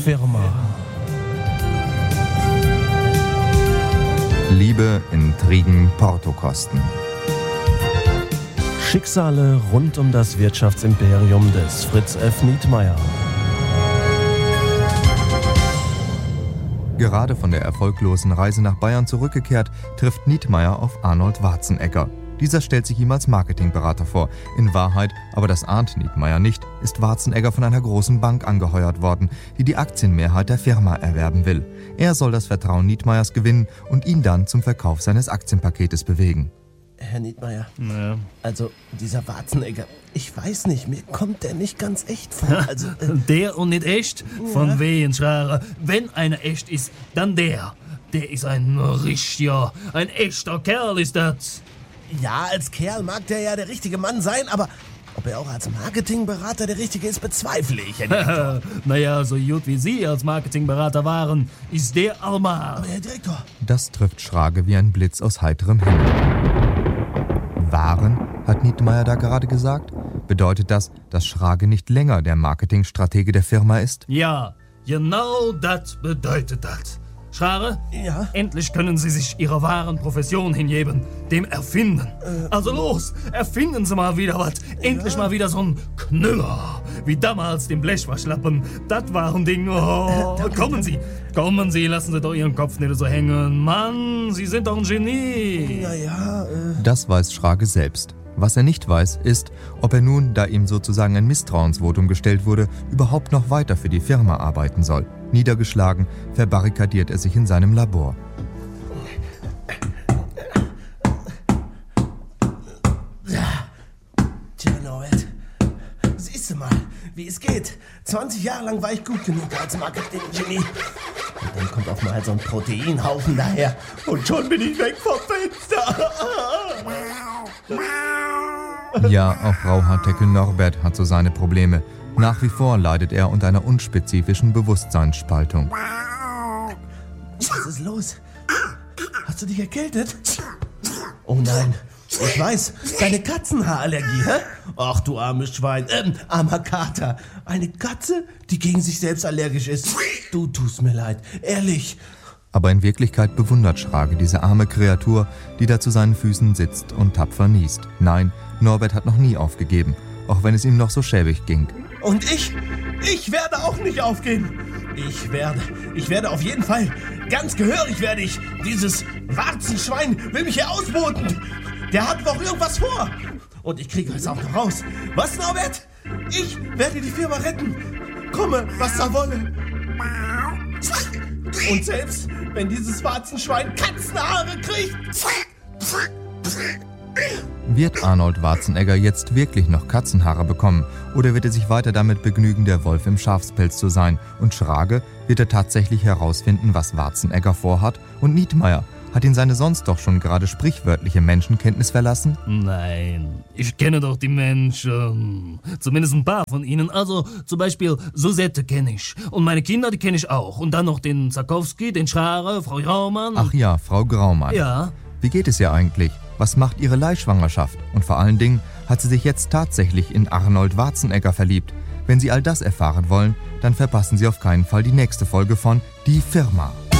Firma. Liebe, Intrigen, Portokosten. Schicksale rund um das Wirtschaftsimperium des Fritz F. Nietmeyer. Gerade von der erfolglosen Reise nach Bayern zurückgekehrt, trifft Nietmeyer auf Arnold Warzenegger. Dieser stellt sich ihm als Marketingberater vor. In Wahrheit, aber das ahnt Nietmeyer nicht, ist Warzenegger von einer großen Bank angeheuert worden, die die Aktienmehrheit der Firma erwerben will. Er soll das Vertrauen Nietmeyers gewinnen und ihn dann zum Verkauf seines Aktienpaketes bewegen. Herr Nietmeyer, Ja. also dieser Warzenegger, ich weiß nicht, mir kommt der nicht ganz echt vor. Also, Der und nicht echt? Von wem, Schrager? Wenn einer echt ist, dann der. Der ist ein richtiger, ein echter Kerl ist das. ja, als Kerl mag der ja der richtige Mann sein, aber ob er auch als Marketingberater der richtige ist, bezweifle ich. Herr Direktor. Naja, so gut wie Sie als Marketingberater waren, ist der Almar. Aber Herr Direktor, Das trifft Schrage wie ein Blitz aus heiterem Himmel. Waren, hat Nietmeyer da gerade gesagt? Bedeutet das, dass Schrage nicht länger der Marketingstratege der Firma ist? Ja, genau das bedeutet das. Schrager, Ja? endlich können Sie sich Ihrer wahren Profession hingeben, dem Erfinden. Also los, erfinden Sie mal wieder was. Endlich mal wieder so ein Knüller, wie damals den Blechwaschlappen. Das war ein Ding. Oh, kommen Sie, lassen Sie doch Ihren Kopf nicht so hängen. Mann, Sie sind doch ein Genie. Naja, Das weiß Schrage selbst. Was er nicht weiß, ist, ob er nun, da ihm sozusagen ein Misstrauensvotum gestellt wurde, überhaupt noch weiter für die Firma arbeiten soll. Niedergeschlagen verbarrikadiert er sich in seinem Labor. tja, Norbert, siehst du mal, wie es geht. 20 Jahre lang war ich gut genug als Marketing-Genie. Und dann kommt auf mal so ein Proteinhaufen daher. Und schon bin ich weg vom Fenster. Ja, auch Rauhaarteckel Norbert hat so seine Probleme. Nach wie vor leidet er unter einer unspezifischen Bewusstseinsspaltung. Was ist los? Hast du dich erkältet? Oh nein, ich weiß, deine Katzenhaarallergie, hä? Ach du armes Schwein, armer Kater. Eine Katze, die gegen sich selbst allergisch ist. Du tust mir leid, ehrlich. Aber in Wirklichkeit bewundert Schrage diese arme Kreatur, die da zu seinen Füßen sitzt und tapfer niest. Nein, Norbert hat noch nie aufgegeben, auch wenn es ihm noch so schäbig ging. Und ich werde auch nicht aufgeben. Ich werde auf jeden Fall, ganz gehörig werde ich. Dieses Warzenschwein will mich hier ausboten. Der hat doch irgendwas vor. Und ich kriege es auch noch raus. Was, Norbert? Ich werde die Firma retten. Komme, was da wolle. Und selbst wenn dieses Warzenschwein Katzenhaare kriegt. Wird Arnold Warzenegger jetzt wirklich noch Katzenhaare bekommen oder wird er sich weiter damit begnügen, der Wolf im Schafspelz zu sein? Und Schrage, wird er tatsächlich herausfinden, was Warzenegger vorhat? Und Nietmeyer, hat ihn seine sonst doch schon gerade sprichwörtliche Menschenkenntnis verlassen? Nein, ich kenne doch die Menschen. Zumindest ein paar von ihnen. Also zum Beispiel Susette kenne ich. Und meine Kinder, die kenne ich auch. Und dann noch den Zakowski, den Schrarer, Frau Graumann. Ach ja, Frau Graumann. Ja. Wie geht es ihr eigentlich? Was macht ihre Leihschwangerschaft? Und vor allen Dingen, hat sie sich jetzt tatsächlich in Arnold Warzenegger verliebt? Wenn Sie all das erfahren wollen, dann verpassen Sie auf keinen Fall die nächste Folge von Die Firma.